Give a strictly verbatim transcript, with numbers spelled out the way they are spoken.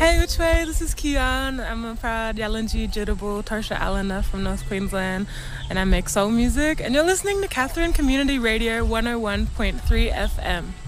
Hey, which way? This is Kian. I'm a proud Yalanji Jitable Tarsha Allena from North Queensland, and I make soul music. And you're listening to Catherine Community Radio one oh one point three F M.